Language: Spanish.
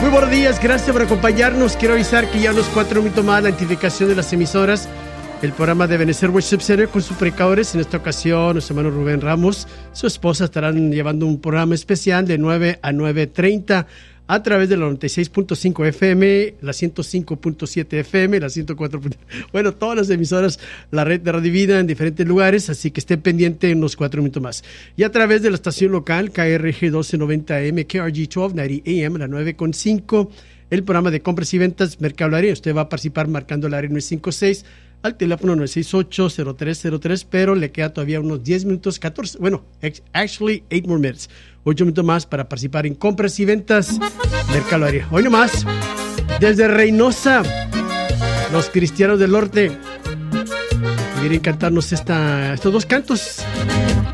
Muy buenos días, gracias por acompañarnos. Quiero avisar que ya unos 4 minutos más la identificación de las emisoras. El programa de Benecer Worship Center con sus predicadores. En esta ocasión, nuestro hermano Rubén Ramos, su esposa estarán llevando un programa especial de 9 a 9:30 a través de la 96.5 FM, la 105.7 FM, la 104. Bueno, todas las emisoras, la red de Radio Vida en diferentes lugares, así que estén pendientes en unos 4 minutos más. Y a través de la estación local, KRG 1290 AM, KRG 1290 AM, la 9.5, el programa de compras y ventas Mercado Área. Usted va a participar marcando el área 956 al teléfono 968-0303, pero le queda todavía unos 10 minutos, 14, bueno, actually 8 more minutes, 8 minutos más para participar en compras y ventas Mercado Área. Hoy nomás, desde Reynosa, los cristianos del norte quieren cantarnos estos dos cantos.